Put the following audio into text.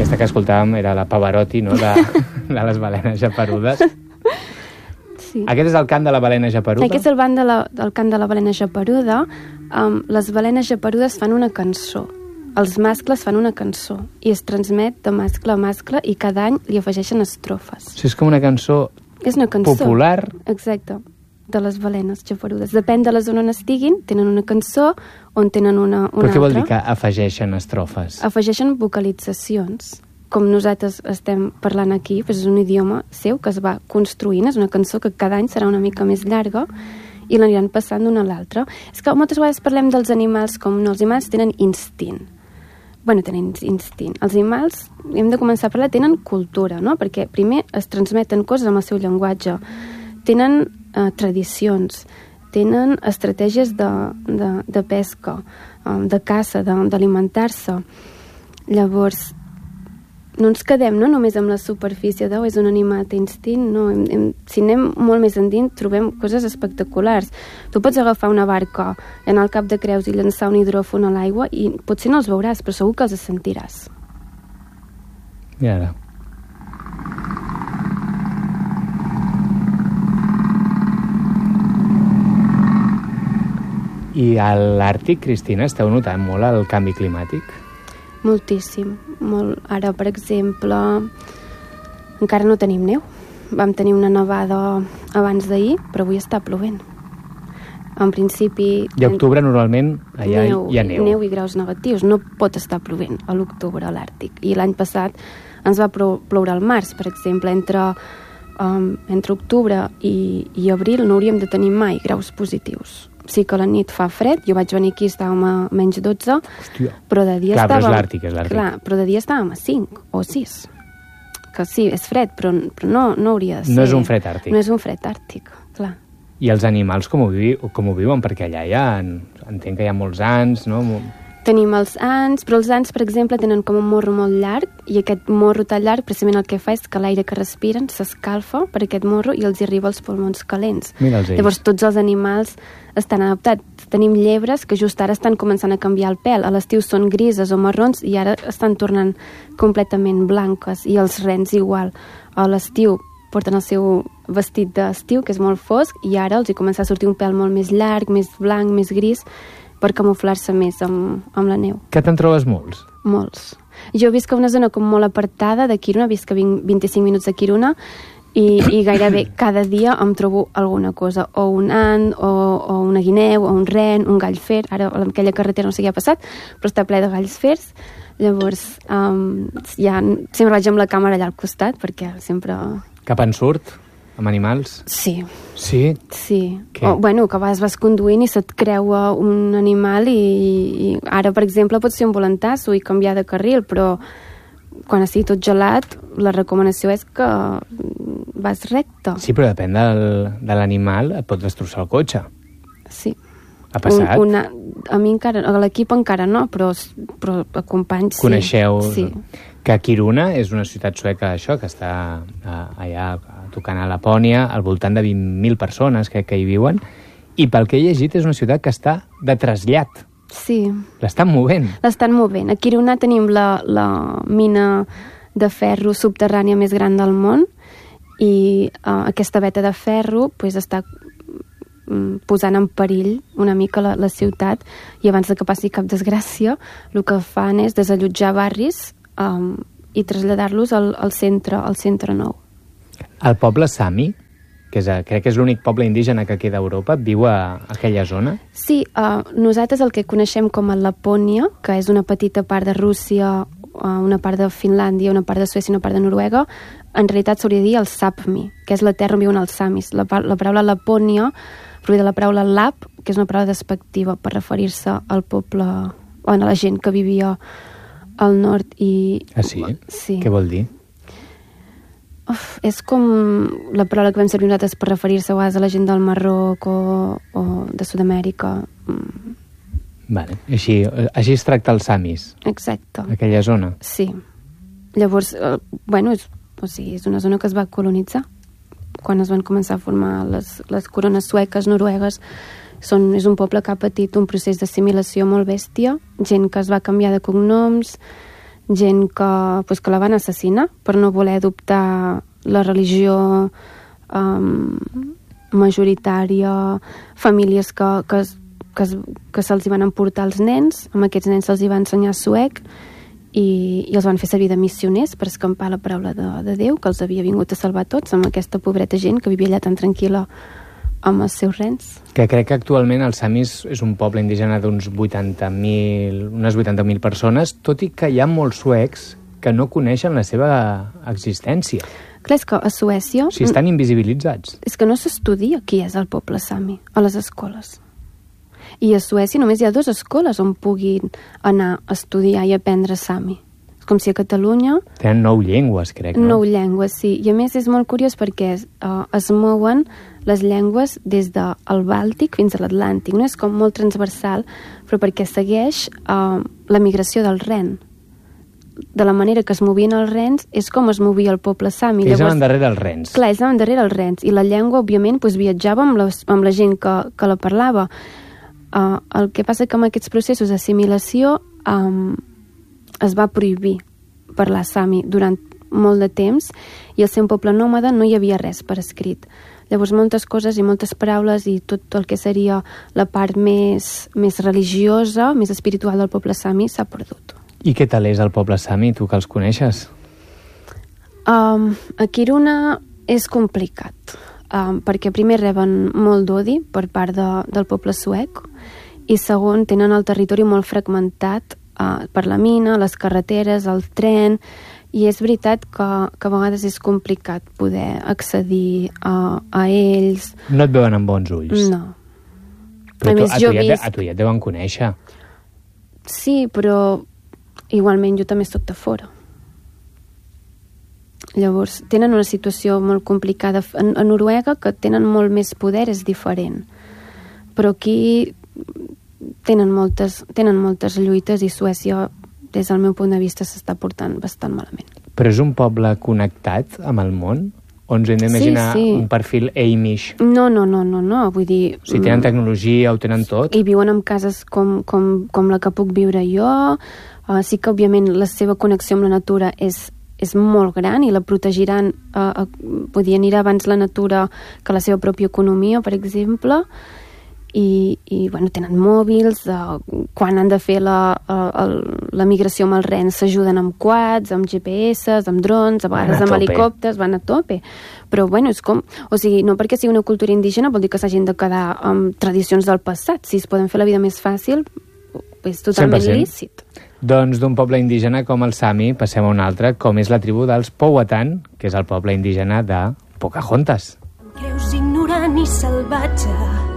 Aquesta que escoltàvem era la Pavarotti, no?, de les balenes japerudes. Sí. Aquest és el cant de la balena japeruda? Aquest és el cant de la balena japeruda. Les balenes japerudes fan una cançó. Els mascles fan una cançó i es transmet de mascle a mascle i cada any li afegeixen estrofes. O sigui, és com una cançó, És una cançó popular. Exacte, de les balenes japerudes. Depèn de la zona on estiguin, tenen una cançó on tenen una Però què altra. vol dir que afegeixen estrofes? Afegeixen vocalitzacions. Com nosaltres estem parlant aquí, doncs és un idioma seu que es va construint, és una cançó que cada any serà una mica més llarga i l'aniran passant d'una a l'altra. És que moltes vegades parlem dels animals com no, els animals tenen instint. Tenen instint. Els animals, hem de començar a parlar, tenen cultura, no? Perquè primer es transmeten coses amb el seu llenguatge, tenen tradicions, tenen estratègies de pesca, de caça, d'alimentar-se. Llavors, no ens quedem només amb la superfície de és un animal, té instint, no. Si anem molt més endins trobem coses espectaculars. Tu pots agafar una barca, anar al Cap de Creus i llançar un hidròfon a l'aigua i potser no els veuràs, però segur que els sentiràs. I ara? I a l'Àrtic, Cristina, esteu notant molt el canvi climàtic? Moltíssim, molt. Ara, per exemple, encara no tenim neu. Vam tenir una nevada abans d'ahir, però avui està plovent. En principi... I a octubre, normalment, allà hi ha neu. Neu i graus negatius. No pot estar plovent a l'octubre a l'Àrtic. I l'any passat ens va ploure al març, per exemple. Entre octubre i abril no hauríem de tenir mai graus positius. Sí que a la nit fa fred, jo vaig venir aquí, estàvem a menys 12, Hòstia. però de dia Clar, estàvem... però és l'Àrtic, és l'Àrtic. Clar, però de dia estàvem a 5 o 6. Que sí, és fred, però no hauria de ser... No és un fred àrtic. No és un fred àrtic, clar. I els animals com ho viuen? Perquè allà entenc que hi ha molts ants, no? Tenim els ants, però els ants, per exemple, tenen com un morro molt llarg i aquest morro tan llarg precisament el que fa és que l'aire que respiren s'escalfa per aquest morro i els hi arriba als pulmons calents. Mira'ls ells. Llavors tots els animals estan adaptats. Tenim llebres que just ara estan començant a canviar el pèl. A l'estiu són grises o marrons i ara estan tornant completament blanques. I els rens igual. A l'estiu porten el seu vestit d'estiu, que és molt fosc, i ara els hi comença a sortir un pèl molt més llarg, més blanc, més gris, per camuflar-se més amb la neu. Que te'n trobes molts? Molts. Jo visc a una zona com molt apartada de Kiruna, visc a 25 minuts de Kiruna, i gairebé cada dia em trobo alguna cosa, o un ant, o una guineu, o un ren, un gall fer. Ara en aquella carretera no sé què ha passat, però està ple de galls fers. Llavors sempre vaig amb la càmera allà al costat, perquè sempre... Cap en surt? Amb animals? Sí. Sí? Sí. Què? Que a vegades vas conduint i se't creua un animal i ara, per exemple, pot ser un volentasso i canviar de carril, però quan estigui tot gelat, la recomanació és que vas recte. Sí, però depèn de l'animal, et pot destrossar el cotxe. Sí. Ha passat? A mi encara, a l'equip encara no, però a companys sí. Coneixeu Sí. que Kiruna és una ciutat sueca, això, que està allà tocant a Lapònia, al voltant de 20.000 persones que hi viuen, i pel que he llegit és una ciutat que està de trasllat. Sí. L'estan movent. L'estan movent. A Kiruna tenim la mina de ferro subterrània més gran del món i aquesta veta de ferro està posant en perill una mica la ciutat, i abans de que passi cap desgràcia el que fan és desallotjar barris i traslladar-los al centre nou. El poble Sami, crec que és l'únic poble indígena que queda a Europa, viu a aquella zona? Sí, nosaltres el que coneixem com a Lapònia, que és una petita part de Rússia, una part de Finlàndia, una part de Suècia i una part de Noruega, en realitat s'hauria de dir el Sapmi, que és la terra on viuen els samis. La paraula Lapònia prové de la paraula lap, que és una paraula despectiva per referir-se al poble, o a la gent que vivia al nord i... Ah, sí? Sí. Què vol dir? És com la paraula que vam servir nosaltres per referir-se a vegades a la gent del Marroc o de Sud-amèrica. Vale. Així es tracta els samis? Exacte. Aquella zona? Sí. Llavors, és una zona que es va colonitzar quan es van començar a formar les corones sueques, noruegues. És un poble que ha patit un procés d'assimilació molt bèstia, gent que es va canviar de cognoms, gent que la van assassinar per no voler adoptar la religió majoritària, famílies que se'ls van emportar els nens, amb aquests nens se'ls va ensenyar suec i els van fer servir de missioners per escampar la paraula de Déu, que els havia vingut a salvar tots, amb aquesta pobreta gent que vivia allà tan tranquil·la amb els seus rens. Que crec que actualment el Samis és un poble indígena d'unes 80.000 persones, tot i que hi ha molts suecs que no coneixen la seva existència. Clar, és que a Suècia... O sigui, estan invisibilitzats. És que no s'estudia qui és el poble sami a les escoles. I a Suècia només hi ha 2 escoles on puguin anar a estudiar i aprendre sami. És com si a Catalunya... Tenen 9 llengües, crec, no? 9 llengües, sí. I a més és molt curiós perquè es mouen les llengües des del Bàltic fins a l'Atlàntic. No és com molt transversal, però perquè segueix la migració del ren. De la manera que es movien els rens és com es movia el poble sami. Ells anaven darrere els rens. Clar, ells anaven darrere els rens. I la llengua, òbviament, viatjava amb la gent que la parlava. El que passa que amb aquests processos d'assimilació es va prohibir parlar sami durant molt de temps i al ser un poble nòmada no hi havia res per escrit. Llavors moltes coses i moltes paraules i tot el que seria la part més religiosa, més espiritual del poble sami s'ha perdut. I què tal és el poble sami, tu que els coneixes? A Kiruna és complicat, perquè primer reben molt d'odi per part del poble suec i segon tenen el territori molt fragmentat per la mina, les carreteres, el tren, i és veritat que a vegades és complicat poder accedir a ells. No et veuen amb bons ulls? No. Però a tu ja et deuen conèixer. Sí, però igualment jo també soc de fora. Llavors, tenen una situació molt complicada. A Noruega, que tenen molt més poder, és diferent. Però aquí tenen moltes lluites i Suècia, des del meu punt de vista, s'està portant bastant malament. Però és un poble connectat amb el món? O ens hem d'imaginar un perfil Amish? No, vull dir... O sigui, tenen tecnologia, ho tenen tot? I viuen en cases com la que puc viure jo. Sí que, òbviament, la seva connexió amb la natura és molt gran i la protegiran, anirà abans la natura que la seva pròpia economia, per exemple. I bueno, tenen mòbils, quan han de fer la migració amb els rens s'ajuden amb quads, amb GPS, amb drons, a vegades amb helicòpters, van a tope. Però bueno, és com... O sigui, no perquè sigui una cultura indígena vol dir que s'hagin de quedar amb tradicions del passat. Si es poden fer la vida més fàcil, és totalment 100%. lícit. Doncs d'un poble indígena com el Sami passem a un altre, com és la tribu dels Powhatan, que és el poble indígena de Pocahontas. Creus ignorant i salvatge,